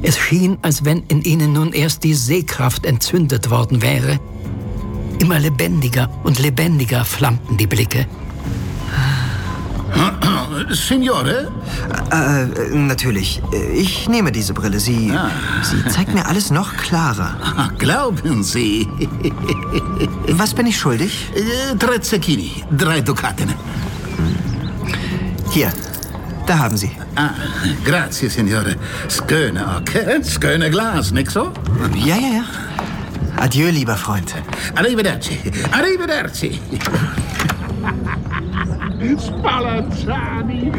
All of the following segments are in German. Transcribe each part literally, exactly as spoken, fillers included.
Es schien, als wenn in ihnen nun erst die Sehkraft entzündet worden wäre. Immer lebendiger und lebendiger flammten die Blicke. Signore? Äh, natürlich. Ich nehme diese Brille. Sie, ah. sie zeigt mir alles noch klarer. Ach, glauben Sie? Was bin ich schuldig? Äh, drei Zecchini, drei Dukaten. Hier, da haben Sie. Ah, grazie, Signore. Schöne Ocke, schöne Glas, nicht so? Ja, ja, ja. Adieu, lieber Freund. Arrivederci, arrivederci. Spallanzani!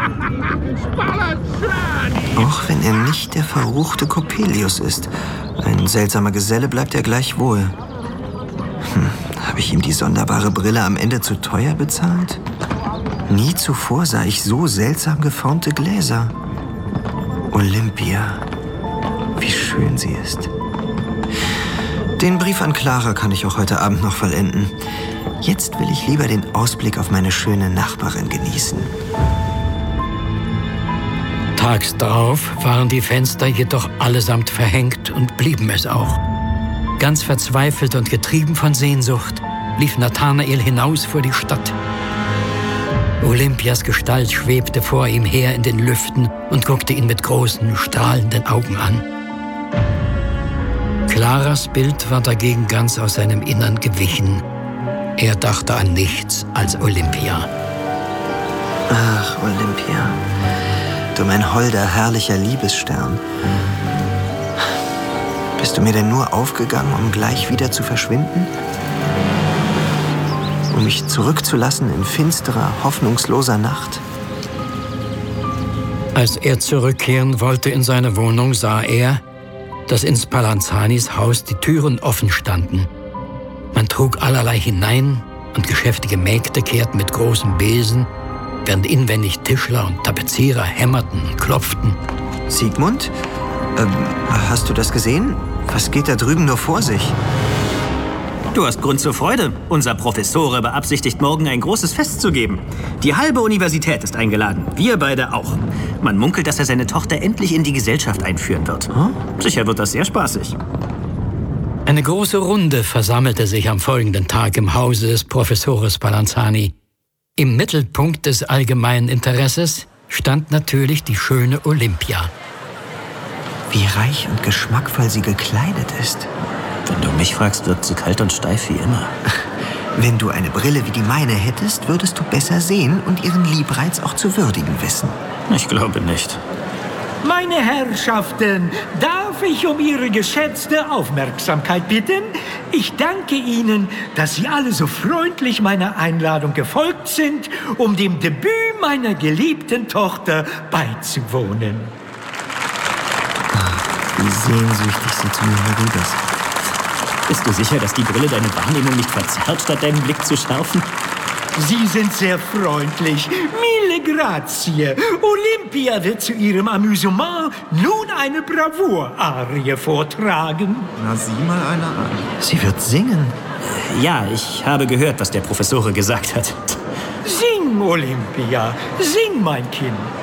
Spallanzani! Auch wenn er nicht der verruchte Coppelius ist. Ein seltsamer Geselle bleibt er gleichwohl. Hm, habe ich ihm die sonderbare Brille am Ende zu teuer bezahlt? Nie zuvor sah ich so seltsam geformte Gläser. Olympia. Wie schön sie ist. Den Brief an Clara kann ich auch heute Abend noch vollenden. Jetzt will ich lieber den Ausblick auf meine schöne Nachbarin genießen. Tags darauf waren die Fenster jedoch allesamt verhängt und blieben es auch. Ganz verzweifelt und getrieben von Sehnsucht lief Nathanael hinaus vor die Stadt. Olympias Gestalt schwebte vor ihm her in den Lüften und guckte ihn mit großen, strahlenden Augen an. Claras Bild war dagegen ganz aus seinem Innern gewichen. Er dachte an nichts als Olympia. Ach, Olympia, du mein holder, herrlicher Liebesstern. Bist du mir denn nur aufgegangen, um gleich wieder zu verschwinden? Um mich zurückzulassen in finsterer, hoffnungsloser Nacht? Als er zurückkehren wollte in seine Wohnung, sah er, dass in Spallanzanis Haus die Türen offen standen. Man trug allerlei hinein und geschäftige Mägde kehrten mit großem Besen, während inwendig Tischler und Tapezierer hämmerten und klopften. Sigmund, ähm, hast du das gesehen? Was geht da drüben nur vor sich? Du hast Grund zur Freude. Unser Professore beabsichtigt, morgen ein großes Fest zu geben. Die halbe Universität ist eingeladen. Wir beide auch. Man munkelt, dass er seine Tochter endlich in die Gesellschaft einführen wird. Hm? Sicher wird das sehr spaßig. Eine große Runde versammelte sich am folgenden Tag im Hause des Professors Spallanzani. Im Mittelpunkt des allgemeinen Interesses stand natürlich die schöne Olympia. Wie reich und geschmackvoll sie gekleidet ist. Wenn du mich fragst, wirkt sie kalt und steif wie immer. Wenn du eine Brille wie die meine hättest, würdest du besser sehen und ihren Liebreiz auch zu würdigen wissen. Ich glaube nicht. Meine Herrschaften, darf ich um Ihre geschätzte Aufmerksamkeit bitten? Ich danke Ihnen, dass Sie alle so freundlich meiner Einladung gefolgt sind, um dem Debüt meiner geliebten Tochter beizuwohnen. Wie sehnsüchtig sie zu mir herübersieht. Bist du sicher, dass die Brille deine Wahrnehmung nicht verzerrt, statt deinen Blick zu schärfen? Sie sind sehr freundlich. Mille grazie. Olympia wird zu ihrem Amüsement nun eine Bravour-Arie vortragen. Na, sieh mal eine an. Sie wird singen. Ja, ich habe gehört, was der Professor gesagt hat. Sing, Olympia. Sing, mein Kind.